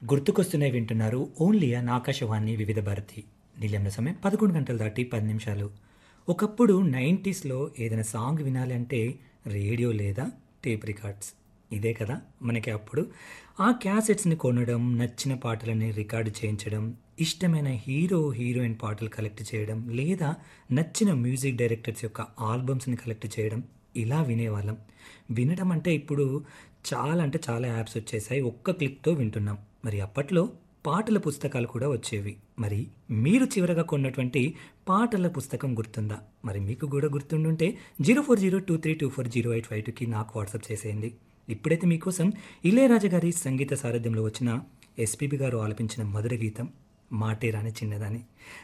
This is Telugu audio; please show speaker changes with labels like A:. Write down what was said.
A: గుర్తుకొస్తున్నాయి వింటున్నారు ఓన్లీ అన్ ఆకాశవాణి వివిధ భారతి నిలయంలో సమయం 11 గంటలు దాటి 10 నిమిషాలు. ఒకప్పుడు 90స్లో ఏదైనా సాంగ్ వినాలి అంటే రేడియో లేదా టేప్ రికార్డ్స్ ఇదే కదా మనకి అప్పుడు. ఆ క్యాసెట్స్ని కొనడం, నచ్చిన పాటలని రికార్డు చేయించడం, ఇష్టమైన హీరో హీరోయిన్ పాటలు కలెక్ట్ చేయడం, లేదా నచ్చిన మ్యూజిక్ డైరెక్టర్స్ యొక్క ఆల్బమ్స్ని కలెక్ట్ చేయడం, ఇలా వినేవాళ్ళం. వినడం అంటే ఇప్పుడు చాలా అంటే చాలా యాప్స్ వచ్చేసాయి, ఒక్క క్లిక్తో వింటున్నాం. మరి అప్పట్లో పాటల పుస్తకాలు కూడా వచ్చేవి. మరి మీరు చివరగా కొన్నటువంటి పాటల పుస్తకం గుర్తుందా? మరి మీకు కూడా గుర్తుండుంటే 0402324085కి నాకు వాట్సాప్ చేసేయండి. ఇప్పుడైతే మీకోసం ఇళయరాజా గారి సంగీత సారథ్యంలో వచ్చిన ఎస్పీబి గారు ఆలపించిన మధుర గీతం మాటే రాని చిన్నదాని.